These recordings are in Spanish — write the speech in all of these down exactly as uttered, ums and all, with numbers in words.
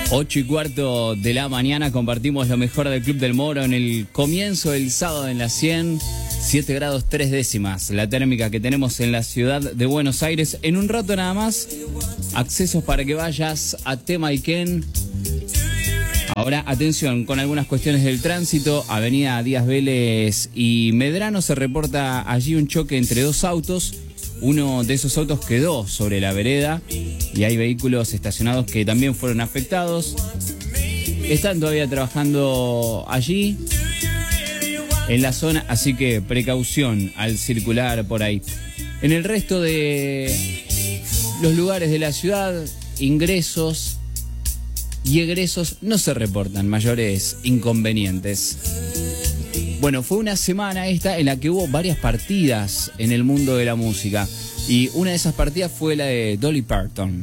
Ocho y cuarto de la mañana compartimos lo mejor del Club del Moro en el comienzo del sábado en la cien, siete grados tres décimas, la térmica que tenemos en la ciudad de Buenos Aires. En un rato nada más, accesos para que vayas a Temayquén. Ahora, atención, con algunas cuestiones del tránsito, avenida Díaz Vélez y Medrano, se reporta allí un choque entre dos autos. Uno de esos autos quedó sobre la vereda y hay vehículos estacionados que también fueron afectados. Están todavía trabajando allí, en la zona, así que precaución al circular por ahí. En el resto de los lugares de la ciudad, ingresos y egresos no se reportan mayores inconvenientes. Bueno, fue una semana esta en la que hubo varias partidas en el mundo de la música. Y una de esas partidas fue la de Dolly Parton.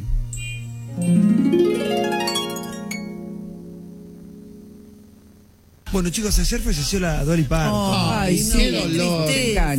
Bueno, chicos, ayer falleció la Dolly Parton. Oh, ay, no, qué dolor.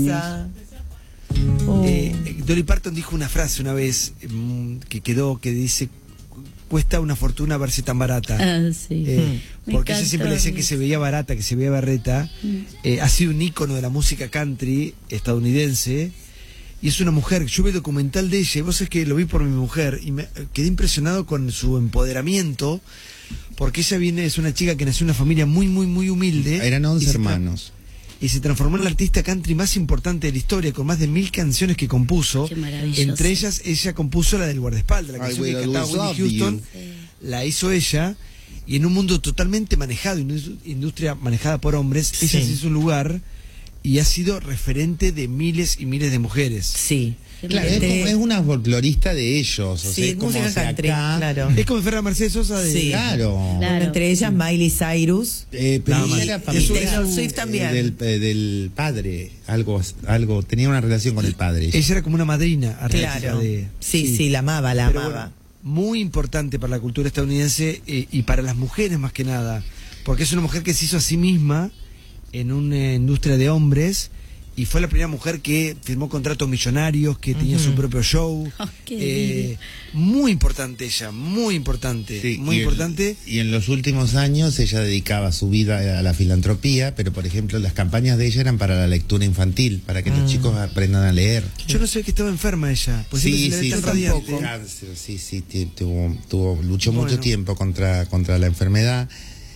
Oh. Eh, Dolly Parton dijo una frase una vez mm, que quedó, que dice: cuesta una fortuna verse tan barata. Ah, sí. Eh, Me porque ella encantó. siempre le decía que se veía barata, que se veía berreta. Mm. Eh, ha sido un ícono de la música country estadounidense. Y es una mujer. Yo vi el documental de ella, y vos sabés que lo vi por mi mujer, y me quedé impresionado con su empoderamiento, porque ella viene, es una chica que nació en una familia muy, muy, muy humilde. Eran once y hermanos. Y se transformó en la artista country más importante de la historia, con más de mil canciones que compuso. Qué maravilloso. Entre ellas, ella compuso la del guardaespaldas, la canción que cantaba Whitney Houston, sí. La hizo ella, y en un mundo totalmente manejado, industria manejada por hombres, sí. Ella se hizo un lugar y ha sido referente de miles y miles de mujeres. Sí. Claro, es, como, es una folclorista de ellos. O Sí, sea, es como música country, acá, claro. Es como Ferra Mercedes Sosa de... Sí. Claro. Bueno, Claro. entre ellas Miley Cyrus. Eh, pero Nada ella más. era Y familiar, Taylor Swift también. eh, del, eh, del padre, algo, algo, tenía una relación con el padre. Ella era como una madrina artística Claro. de... Sí, sí, la amaba, la Pero amaba. bueno, muy importante para la cultura estadounidense eh, y para las mujeres más que nada, porque es una mujer que se hizo a sí misma en una industria de hombres y fue la primera mujer que firmó contratos millonarios, que tenía Uh-huh. su propio show. Oh, eh, muy importante ella, muy importante, Sí, muy y el- importante. y en los últimos años ella dedicaba su vida a la filantropía, pero por ejemplo las campañas de ella eran para la lectura infantil, para que Mm. los chicos aprendan a leer. Yo no sé que estaba enferma ella, pues sí, siempre se sí, le ve sí, tan radiante. cáncer, sí, sí, ti- tuvo, tuvo, luchó mucho Bueno. tiempo contra, contra la enfermedad.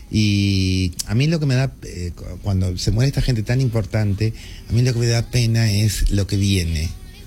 Y a mí lo que me da, eh, cu- cuando se muere esta gente tan importante, a mí lo que me da pena es lo que viene.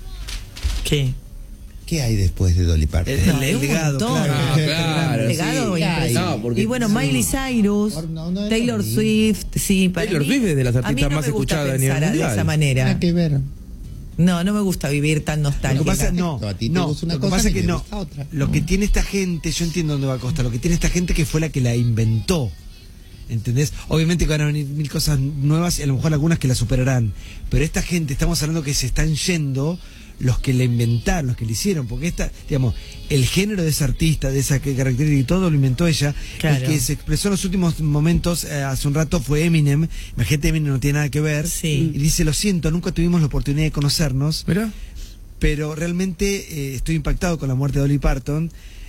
¿Qué? ¿Qué hay después de Dolly Parton? El, No, el un legado, montón. claro. Ah, claro, Un legado sí. impresionante. No, porque- y bueno, Miley Cyrus, No, no era Taylor lo mismo. Swift, sí, para Taylor mí- Swift es de las a mí artistas no más me gusta escuchadas a nivel pensar mundial. de esa manera. Nada que ver. No, no me gusta vivir tan Lo nostálgica. que pasa, no, A ti te no, gusta una lo que cosa, pasa a es mí que me no. gusta otra. Lo que tiene esta gente, yo entiendo dónde va a costar, lo que tiene esta gente que fue la que la inventó. ¿Entendés? Obviamente que van a venir mil cosas nuevas y a lo mejor algunas que la superarán. Pero esta gente, estamos hablando que se están yendo los que la inventaron, los que la hicieron. Porque esta, digamos, el género de esa artista, de esa característica y todo, lo inventó ella. Claro. El que se expresó en los últimos momentos, eh, hace un rato, fue Eminem. Imagínate, Eminem no tiene nada que ver. Sí. Y dice: lo siento, nunca tuvimos la oportunidad de conocernos. Mirá. Pero realmente eh, estoy impactado con la muerte de Dolly Parton.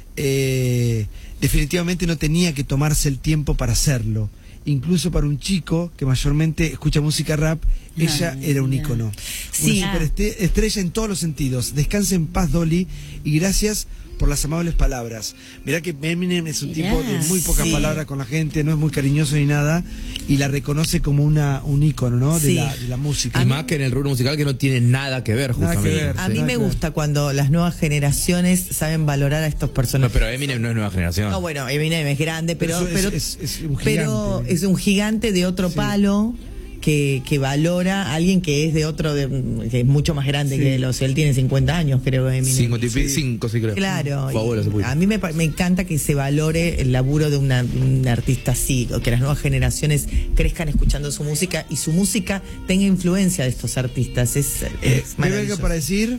Eh, definitivamente no tenía que tomarse el tiempo para hacerlo. Incluso para un chico que mayormente escucha música rap, ella Ay, era un mira. ícono. Sí. Una superestrella en todos los sentidos. Descanse en paz, Dolly, y gracias por las amables palabras. Mirá que Eminem es un Mirá, tipo de muy pocas sí. palabras con la gente, no es muy cariñoso ni nada, y la reconoce como una un ícono, ¿no? De, Sí. la, de la música. Y más que en el rubro musical que no tiene nada que ver, Nada que justamente. ver. A mí Sí. me gusta cuando las nuevas generaciones saben valorar a estos No, personajes. pero Eminem no es nueva generación. No, bueno, Eminem es grande, pero, Pero pero, eso es- es- es un pero gigante. es un gigante de otro Sí. palo que, que valora a alguien que es de otro, de- que es mucho más grande Sí. que los. Él tiene cincuenta años, creo, Eminem. cincuenta y Sí. cinco, sí creo. Claro, Su abuelo se y puso. a mí me, pa- me encanta que se valore el laburo de una, un artista así, o que las nuevas generaciones crezcan escuchando su música y su música tenga influencia de estos artistas. Es, Eh, es ¿me venga maravilloso. para decir?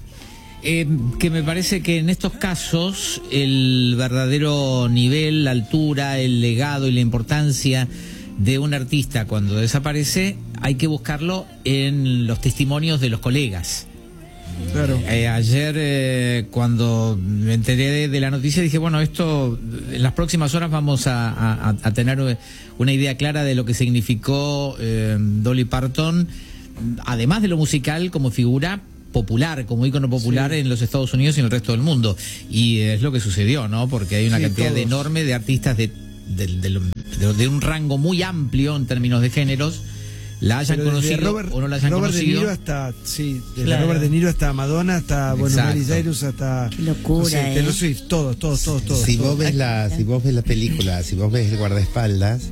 Eh, que me parece que en estos casos el verdadero nivel, la altura, el legado y la importancia de un artista cuando desaparece hay que buscarlo en los testimonios de los colegas. Claro. Eh, ayer, eh, cuando me enteré de, de la noticia, dije, bueno, esto, en las próximas horas vamos a, a- a tener una idea clara de lo que significó eh, Dolly Parton, además de lo musical, como figura popular, como ícono popular en los Estados Unidos y en el resto del mundo. Y es lo que sucedió, ¿no? Porque hay una Sí, cantidad de todos. enorme de artistas de, de, de, de- de un rango muy amplio en términos de géneros, la hayan Pero desde conocido Robert, o no la hayan Robert De conocido. Niro hasta, sí, desde Claro. Robert De Niro hasta Madonna, hasta bueno, Exacto. Miley Cyrus, hasta Qué locura, no sé, ¿eh? Taylor Swift, todos, todos, todos, todos. Si todos. vos ves la, si vos ves la película, si vos ves el guardaespaldas,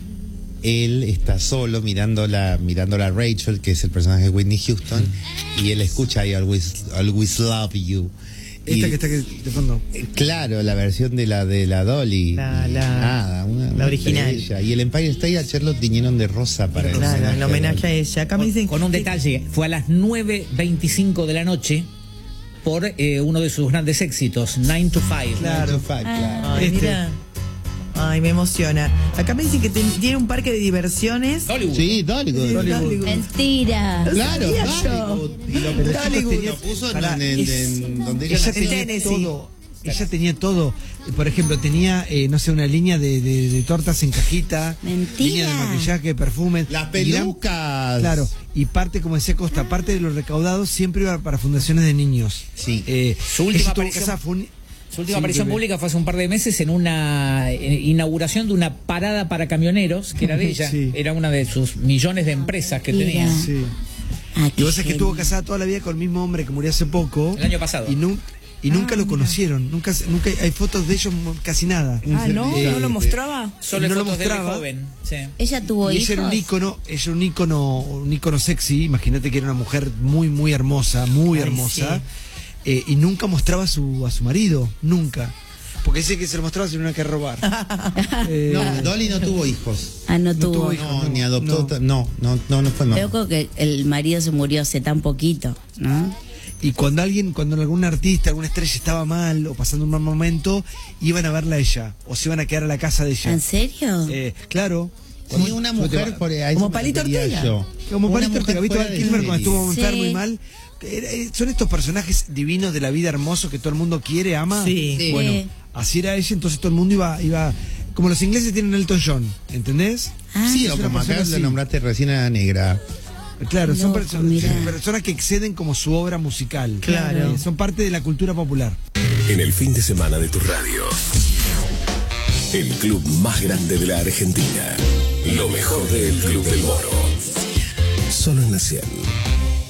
él está solo mirando la, mirando la Rachel, que es el personaje de Whitney Houston, y él escucha I always, always love you. Esta Y- que está aquí de fondo. Eh, Claro, la versión de la de la Dolly. La- Y la- nada, una- la una original. estrella. Y el Empire State ayer lo tiñeron de rosa para Claro, el a homenaje a Dolly. ella. Acá me dicen Con un que- detalle, fue a las nueve veinticinco de la noche por eh, uno de sus grandes éxitos, nine to five. Claro, fa- claro. Ay, Este. mira. Ay, me emociona. Acá me dicen que ten- tiene un parque de diversiones. Hollywood. Sí, Dollywood. Hollywood. Mentira. Claro, sabía Dollywood. Y lo, Pero puso- chicos, lo puso en- pará, en, es- en donde ella Ella nació. tenía Tennessee. todo. Ella tenía todo. Por ejemplo, tenía, eh, no sé, una línea de, de- de tortas en cajita. Mentira. Línea de maquillaje, perfumes. Las Y gran- pelucas. Claro. Y parte, como decía Costa, parte de los recaudados siempre iba para fundaciones de niños. Sí. Eh, Su última ella estuvo aparición- casada, fue un- Su última sí, aparición bebé. pública fue hace un par de meses en una eh, inauguración de una parada para camioneros, que era de ella. Sí. Era una de sus millones de empresas que Mira. tenía. Sí. Ah, Y vos sabés que qué estuvo genio. casada toda la vida con el mismo hombre que murió hace poco. El año pasado. Y, nu- y nunca lo conocieron. Nunca, nunca hay fotos de ellos, casi nada. Ah, ¿no? Eh, ¿No lo mostraba? Solo no lo fotos de él de mostraba. joven. Sí. Ella tuvo Y hijos. ella era un ícono, ella era un ícono, un ícono sexy. Imagínate que era una mujer muy, muy hermosa, muy Ay, hermosa. Eh, y nunca mostraba a su, a su marido, nunca. Porque dice que se lo mostraba si no era que robar. Eh, No, Dolly no tuvo hijos. Ah, no, No tuvo. tuvo hijos. No, no, ni adoptó. no. ta- No, no, no, no fue mamá. Loco que el marido se murió hace tan poquito, ¿no? Y cuando alguien, cuando algún artista, alguna estrella estaba mal o pasando un mal momento, iban a verla a ella. O se iban a quedar a la casa de ella. ¿En serio? Eh, claro. Sí, una mujer por a eso Como me Palito refería Ortega. yo. Como Una Palito mujer Ortega, ¿viste? fuera Val de Kilmer cuando serie. estuvo Sí. enfermo y mal. Eh, Son estos personajes divinos de la vida hermosos que todo el mundo quiere, ama. Sí. Sí. Bueno, así era ella, entonces todo el mundo iba, iba. Como los ingleses tienen Elton John, ¿entendés? Ah, Sí, es o una como acá persona lo así. nombraste recién a la negra. Claro, son Loco, perso- mirá. personas que exceden como su obra musical. Claro. Eh, son parte de la cultura popular. En el fin de semana de tu radio. El club más grande de la Argentina. Lo mejor del Club del Moro. Solo en la cien.